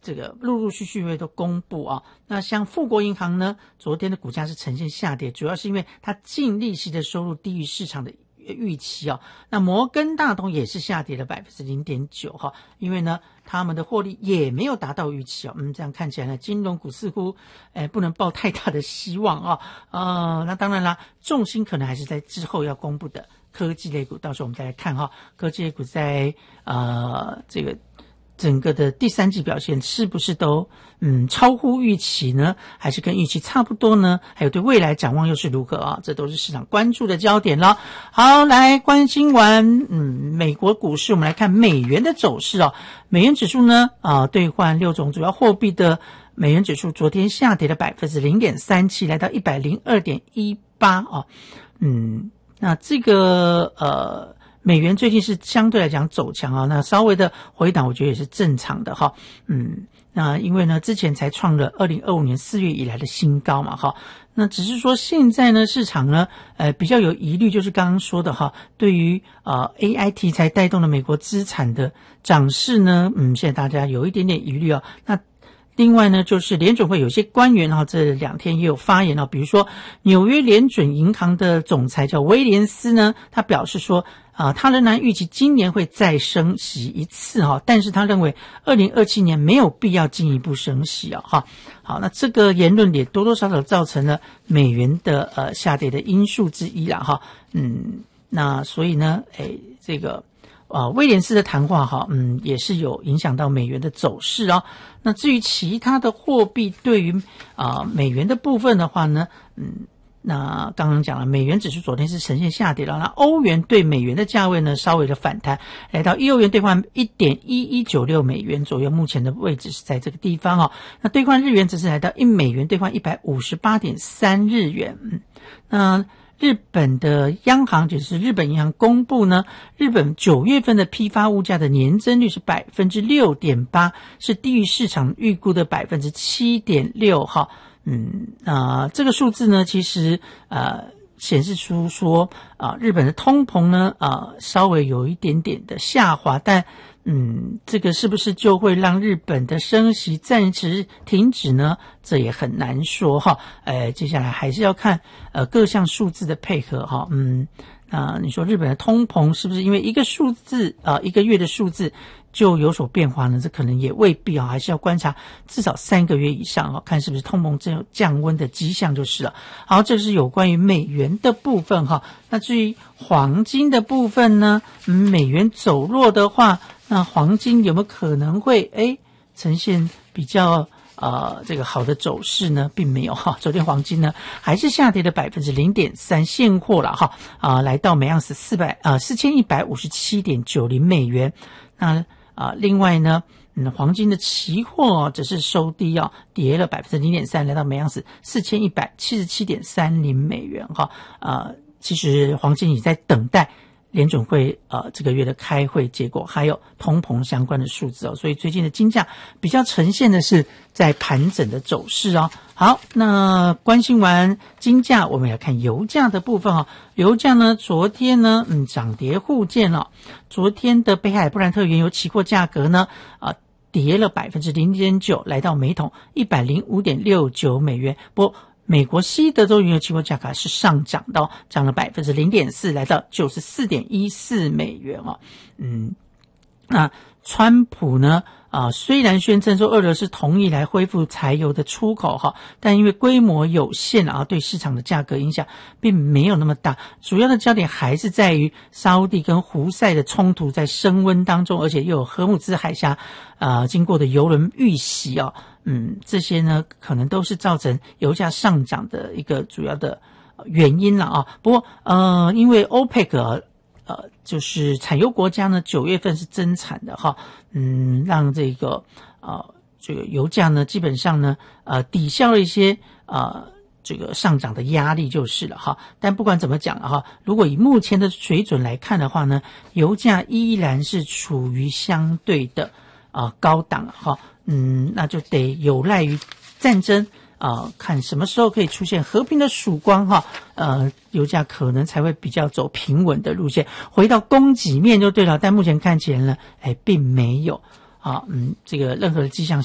这个陆陆续续会都公布啊。那像富国银行呢，昨天的股价是呈现下跌，主要是因为它净利息的收入低于市场的预期啊。那摩根大通也是下跌了 0.9% 哈，因为呢他们的获利也没有达到预期啊。这样看起来呢，金融股似乎不能抱太大的希望啊。那当然啦，重心可能还是在之后要公布的科技类股，到时候我们再来看哈，科技类股在这个整个的第三季表现是不是都超乎预期呢？还是跟预期差不多呢？还有对未来展望又是如何啊？这都是市场关注的焦点了。好，来关心完美国股市，我们来看美元的走势哦。美元指数呢兑换6种主要货币的美元指数昨天下跌了 0.37%， 来到 102.18 啊。那这个美元最近是相对来讲走强啊，那稍微的回档我觉得也是正常的哈。那因为呢之前才创了2025年4月以来的新高嘛哈。那只是说现在呢市场呢比较有疑虑，就是刚刚说的哈，对于AI 题材带动的美国资产的涨势呢现在大家有一点点疑虑啊。那另外呢，就是联准会有些官员这2天也有发言比如说纽约联准银行的总裁叫威廉斯呢，他表示说他仍然预期今年会再升息一次但是他认为2027年没有必要进一步升息好，那这个言论也多多少少造成了美元的下跌的因素之一啦那所以呢这个威廉斯的谈话也是有影响到美元的走势那至于其他的货币对于美元的部分的话呢那刚刚讲了，美元指数昨天是呈现下跌了。那欧元对美元的价位呢稍微的反弹，来到1欧元兑换 1.1196 美元左右，目前的位置是在这个地方那兑换日元只是来到1美元兑换 158.3 日元。那日本的央行就是日本银行公布呢，日本9月份的批发物价的年增率是 6.8%， 是低于市场预估的 7.6%。这个数字呢其实显示出说日本的通膨呢稍微有一点点的下滑，但这个是不是就会让日本的升息暂时停止呢？这也很难说接下来还是要看各项数字的配合你说日本的通膨是不是因为一个数字一个月的数字就有所变化呢？这可能也未必还是要观察至少3个月以上看是不是通膨真有降温的迹象就是了。好，这是有关于美元的部分那至于黄金的部分呢美元走弱的话，那黄金有没有可能会呈现比较这个好的走势呢？并没有昨天黄金呢还是下跌了 0.3%， 现货了来到每盎司4157.90 美元。那另外呢黄金的期货只是收低跌了 0.3%， 来到每盎司4177.30 美元其实黄金也在等待联准会这个月的开会结果，还有通膨相关的数字所以最近的金价比较呈现的是在盘整的走势好，那关心完金价，我们来看油价的部分油价呢昨天呢涨跌互见昨天的北海布兰特原油期货价格呢跌了 0.9%， 来到每桶 105.69 美元。不过美国西德州原油期货价格是上涨的涨了 0.4%， 来到 94.14 美元那川普呢虽然宣称说俄罗斯同意来恢复柴油的出口但因为规模有限对市场的价格影响并没有那么大，主要的焦点还是在于沙烏地跟胡塞的冲突在升温当中，而且又有荷姆兹海峡经过的油轮遇袭这些呢可能都是造成油价上涨的一个主要的原因了不过因为 OPEC就是产油国家呢9月份是增产的让这个油价呢基本上呢抵消了一些这个上涨的压力就是了但不管怎么讲如果以目前的水准来看的话呢，油价依然是处于相对的高档那就得有赖于战争看什么时候可以出现和平的曙光油价可能才会比较走平稳的路线，回到供给面就对了，但目前看起来呢并没有这个任何的迹象